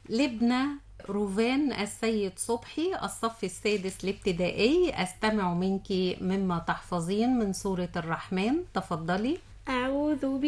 لبنى روفان السيد صبحي، الصف السادس الابتدائي. أستمع منك مما تحفظين من سورة الرحمن، تفضلي. أعوذ